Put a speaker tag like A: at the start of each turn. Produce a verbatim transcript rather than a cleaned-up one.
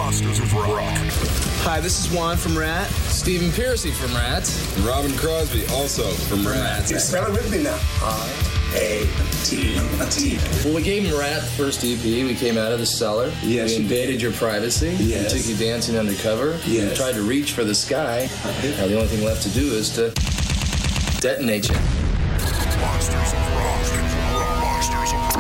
A: Monsters of Rock.
B: Hi, this is Juan from Rat.
C: Stephen Piercy from Rat.
D: Robin Crosby, also from Rat.
E: You spell it with me now. R A T T.
C: Well, we gave him Rat, first E P. We came out of the cellar.
E: Yes,
C: we
E: you
C: invaded
E: did.
C: your privacy.
E: Yes.
C: We took you dancing undercover.
E: Yes.
C: We tried to reach for the sky. Now the only thing left to do is to detonate you.
A: Monsters of Rock. Monsters of Rock.